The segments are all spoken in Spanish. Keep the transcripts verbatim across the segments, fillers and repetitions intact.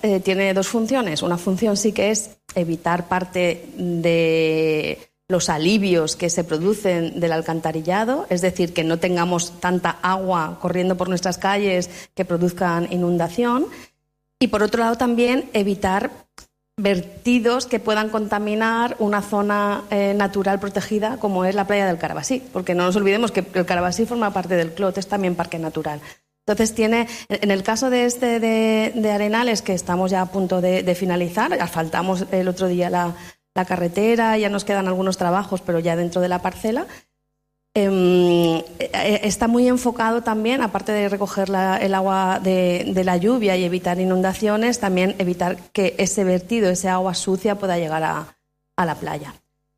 eh, tiene dos funciones. Una función sí que es evitar parte de los alivios que se producen del alcantarillado, es decir, que no tengamos tanta agua corriendo por nuestras calles que produzcan inundación. Y por otro lado también evitar vertidos que puedan contaminar una zona eh, natural protegida como es la playa del Carabasí, porque no nos olvidemos que el Carabasí forma parte del Clot, es también parque natural. Entonces tiene, en el caso de este de, de Arenales, que estamos ya a punto de, de finalizar, asfaltamos el otro día la, la carretera, ya nos quedan algunos trabajos, pero ya dentro de la parcela, eh, está muy enfocado también, aparte de recoger la, el agua de, de la lluvia y evitar inundaciones, también evitar que ese vertido, ese agua sucia pueda llegar a, a la playa.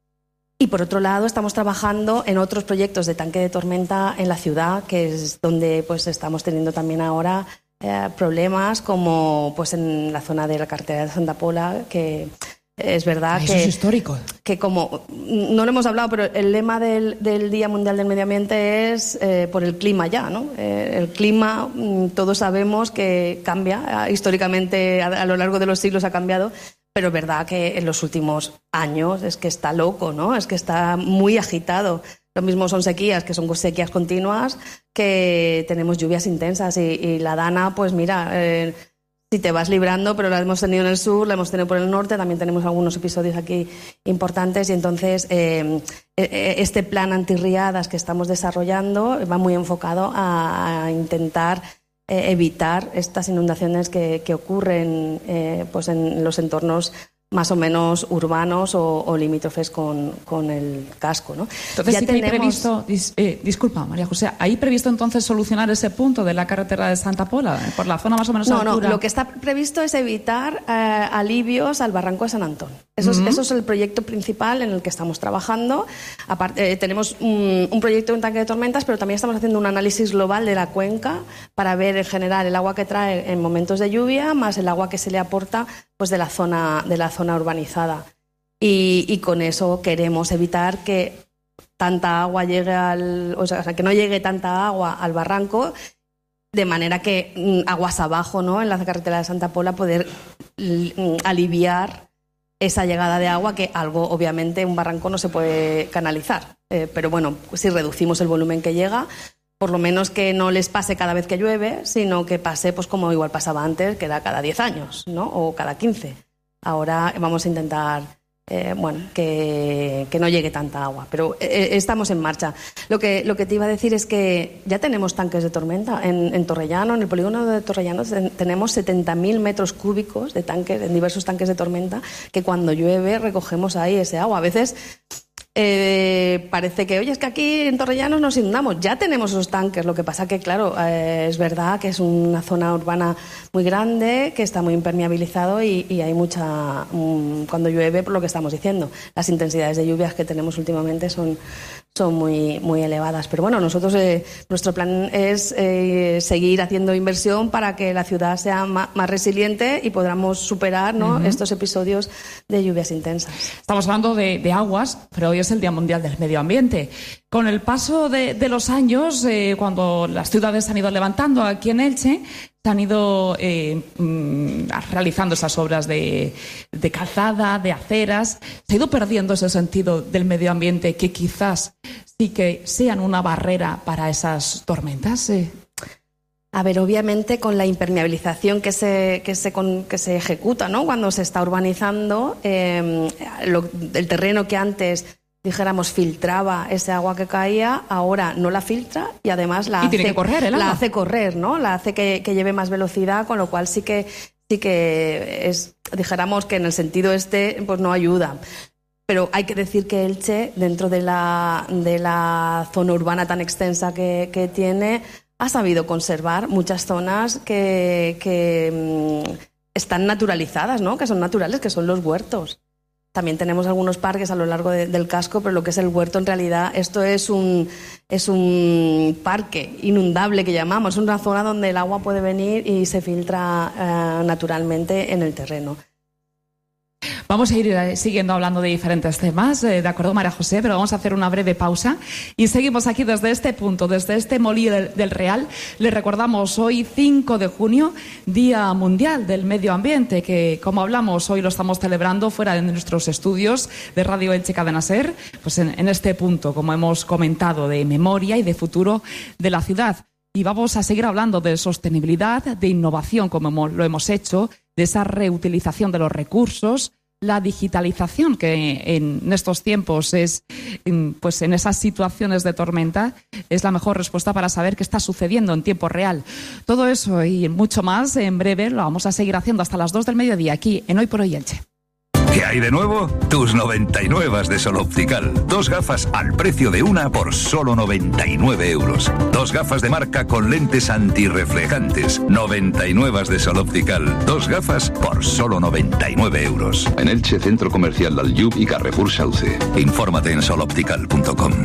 Y por otro lado, estamos trabajando en otros proyectos de tanque de tormenta en la ciudad, que es donde pues estamos teniendo también ahora eh, problemas, como pues en la zona de la carretera de Santa Pola, que es verdad Eso que es histórico. Que como no lo hemos hablado, pero el lema del, del Día Mundial del Medio Ambiente es eh, por el clima ya, ¿no? Eh, el clima, todos sabemos que cambia, históricamente a, a lo largo de los siglos ha cambiado. Pero es verdad que en los últimos años es que está loco, ¿no? Es que está muy agitado. Lo mismo son sequías, que son sequías continuas, que tenemos lluvias intensas. Y, y la Dana, pues mira, eh, si te vas librando, pero la hemos tenido en el sur, la hemos tenido por el norte, también tenemos algunos episodios aquí importantes. Y entonces eh, este plan antirriadas que estamos desarrollando va muy enfocado a, a intentar Eh, evitar estas inundaciones que, que ocurren eh, pues en los entornos más o menos urbanos o, o limítrofes con, con el casco, ¿no? Entonces ya sí que tenemos... hay previsto, dis, eh, disculpa María José, ¿hay previsto entonces solucionar ese punto de la carretera de Santa Pola, por la zona más o menos No, altura? no, lo que está previsto es evitar eh, alivios al barranco de San Antón. Eso, Uh-huh. es, eso es el proyecto principal en el que estamos trabajando. Aparte, eh, tenemos un, un proyecto de un tanque de tormentas, pero también estamos haciendo un análisis global de la cuenca para ver en general el agua que trae en momentos de lluvia, más el agua que se le aporta pues de la zona, de la zona urbanizada. Y, y con eso queremos evitar que tanta agua llegue al, o sea, que no llegue tanta agua al barranco, de manera que mm, aguas abajo, ¿no? En la carretera de Santa Pola poder mm, aliviar esa llegada de agua, que algo, obviamente, un barranco no se puede canalizar. Eh, pero bueno, pues si reducimos el volumen que llega, por lo menos que no les pase cada vez que llueve, sino que pase pues como igual pasaba antes, que era cada diez años, ¿no? O cada quince. Ahora vamos a intentar eh, bueno, que, que no llegue tanta agua, pero eh, estamos en marcha. Lo que, lo que te iba a decir es que ya tenemos tanques de tormenta en, en Torrellano, en el polígono de Torrellano ten, tenemos setenta mil metros cúbicos de tanques, en diversos tanques de tormenta, que cuando llueve recogemos ahí ese agua. A veces Eh, parece que, oye, es que aquí en Torrellano nos inundamos. Ya tenemos esos tanques, lo que pasa que, claro, eh, es verdad que es una zona urbana muy grande, que está muy impermeabilizado y, y hay mucha... Um, cuando llueve, por lo que estamos diciendo, las intensidades de lluvias que tenemos últimamente son, son muy, muy elevadas. Pero bueno, nosotros, eh, nuestro plan es eh, seguir haciendo inversión para que la ciudad sea más, más resiliente y podamos superar, ¿no? Uh-huh. estos episodios de lluvias intensas. Estamos hablando de, de aguas, pero hoy es el Día Mundial del Medio Ambiente. Con el paso de, de los años, eh, cuando las ciudades se han ido levantando aquí en Elche, se han ido eh, mm, realizando esas obras de, de calzada, de aceras, se ha ido perdiendo ese sentido del medio ambiente que quizás sí que sean una barrera para esas tormentas. Eh. A ver, obviamente con la impermeabilización que se, que se, con, que se ejecuta, ¿no? Cuando se está urbanizando, eh, lo, el terreno que antes, dijéramos, filtraba ese agua que caía, ahora no la filtra y además la, y hace, tiene que correr, el agua. la hace correr, ¿no? La hace que, que lleve más velocidad, con lo cual sí que, sí que es, dijéramos que en el sentido este, pues no ayuda. Pero hay que decir que Elche, dentro de la, de la zona urbana tan extensa que, que tiene, ha sabido conservar muchas zonas que, que mmm, están naturalizadas, ¿no? Que son naturales, que son los huertos. También tenemos algunos parques a lo largo de, del casco, pero lo que es el huerto, en realidad, esto es un, es un parque inundable que llamamos. Es una zona donde el agua puede venir y se filtra eh, naturalmente en el terreno. Vamos a ir eh, siguiendo hablando de diferentes temas, eh, ¿de acuerdo, María José? Pero vamos a hacer una breve pausa y seguimos aquí desde este punto, desde este Molí del, del Real. Les recordamos hoy, cinco de junio, Día Mundial del Medio Ambiente, que, como hablamos, hoy lo estamos celebrando fuera de nuestros estudios de Radio Elche Cadena Ser, pues en, en este punto, como hemos comentado, de memoria y de futuro de la ciudad. Y vamos a seguir hablando de sostenibilidad, de innovación, como hemos, lo hemos hecho, de esa reutilización de los recursos, la digitalización, que en estos tiempos es, pues en esas situaciones de tormenta, es la mejor respuesta para saber qué está sucediendo en tiempo real. Todo eso y mucho más en breve lo vamos a seguir haciendo hasta las dos del mediodía aquí en Hoy por Hoy Elche. ¿Qué hay de nuevo? Tus noventa y nueve de Sol Optical. Dos gafas al precio de una por solo noventa y nueve euros. Dos gafas de marca con lentes antirreflejantes. noventa y nueve de Sol Optical. Dos gafas por solo noventa y nueve euros. En Elche, Centro Comercial Dalyub y Carrefour Sauce. Infórmate en sol optical punto com.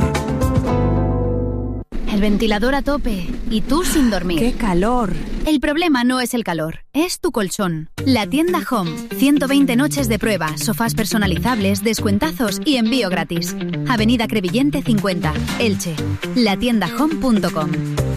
El ventilador a tope y tú sin dormir. ¡Qué calor! El problema no es el calor, es tu colchón. La tienda Home. ciento veinte noches de prueba, sofás personalizables, descuentazos y envío gratis. Avenida Crevillente cincuenta, Elche. la tienda home punto com.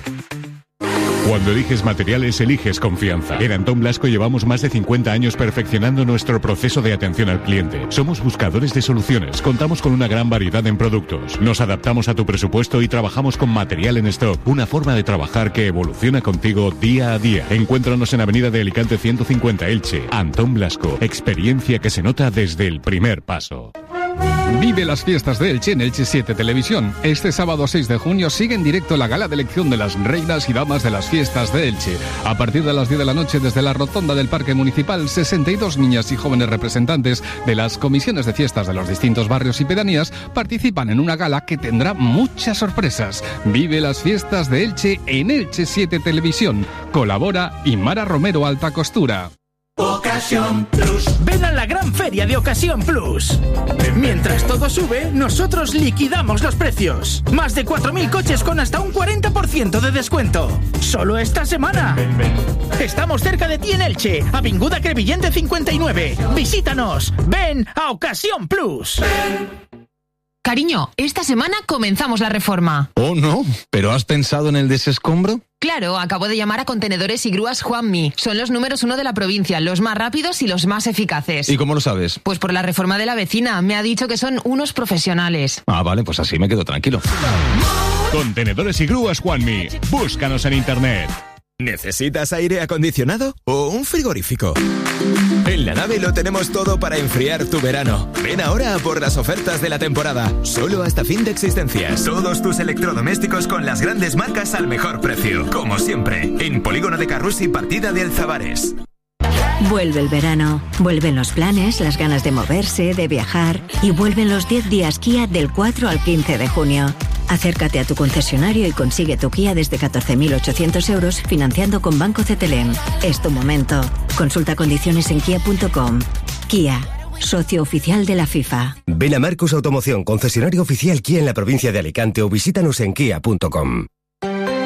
Cuando eliges materiales, eliges confianza. En Antón Blasco llevamos más de cincuenta años perfeccionando nuestro proceso de atención al cliente. Somos buscadores de soluciones, contamos con una gran variedad en productos. Nos adaptamos a tu presupuesto y trabajamos con material en stock. Una forma de trabajar que evoluciona contigo día a día. Encuéntranos en Avenida de Alicante ciento cincuenta, Elche. Antón Blasco, experiencia que se nota desde el primer paso. Vive las fiestas de Elche en Elche siete Televisión. Este sábado seis de junio sigue en directo la gala de elección de las reinas y damas de las fiestas de Elche. A partir de las diez de la noche, desde la rotonda del Parque Municipal, sesenta y dos niñas y jóvenes representantes de las comisiones de fiestas de los distintos barrios y pedanías participan en una gala que tendrá muchas sorpresas. Vive las fiestas de Elche en Elche siete Televisión. Colabora Imara Romero Alta Costura. Ocasión Plus. Ven a la gran feria de Ocasión Plus. Mientras todo sube, nosotros liquidamos los precios. Más de cuatro mil coches con hasta un cuarenta por ciento de descuento. Solo esta semana. Ven, ven. Estamos cerca de ti en Elche, Avinguda Crevillente cincuenta y nueve. Visítanos. Ven a Ocasión Plus. Ven. Cariño, esta semana comenzamos la reforma. Oh, no, ¿pero has pensado en el desescombro? Claro, acabo de llamar a Contenedores y Grúas Juanmi. Son los números uno de la provincia, los más rápidos y los más eficaces. ¿Y cómo lo sabes? Pues por la reforma de la vecina. Me ha dicho que son unos profesionales. Ah, vale, pues así me quedo tranquilo. Contenedores y Grúas Juanmi. Búscanos en internet. ¿Necesitas aire acondicionado o un frigorífico? En La Nave lo tenemos todo para enfriar tu verano. Ven ahora a por las ofertas de la temporada, solo hasta fin de existencias. Todos tus electrodomésticos con las grandes marcas al mejor precio. Como siempre, en Polígono de Carrús y Partida de Alzabares. Vuelve el verano, vuelven los planes, las ganas de moverse, de viajar y vuelven los diez días Kia del cuatro al quince de junio. Acércate a tu concesionario y consigue tu Kia desde catorce mil ochocientos euros financiando con Banco Cetelem. Es tu momento. Consulta condiciones en kia punto com. Kia, socio oficial de la FIFA. Ven a Marcos Automoción, concesionario oficial Kia en la provincia de Alicante o visítanos en kia punto com.